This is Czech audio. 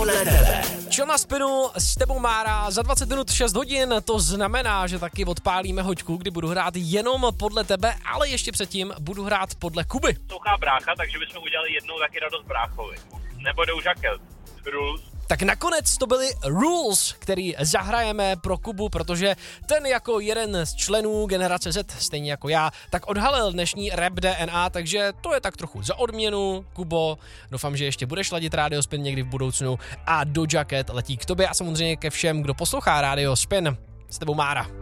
Čo na spinu, s tebou Mára, za 20 minut 6 hodin, to znamená, že taky odpálíme hoďku, kdy budu hrát jenom podle tebe, ale ještě předtím budu hrát podle Kuby. Souchá brácha, takže bychom udělali jednou taky radost bráchovi. Nebo Doja Cat. Rules. Tak nakonec to byly Rules, který zahrajeme pro Kubu, protože ten jako jeden z členů Generace Z, stejně jako já, tak odhalil dnešní rap DNA, takže to je tak trochu za odměnu, Kubo. Doufám, že ještě budeš ladit Radio Spin někdy v budoucnu a Doja Cat letí k tobě a samozřejmě ke všem, kdo poslouchá Radio Spin. S tebou Mára.